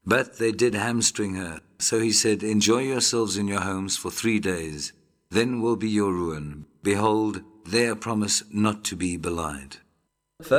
But they did hamstring her. So he said, "Enjoy yourselves in your homes for 3 days. Then will be your ruin. Behold, their promise not to be belied."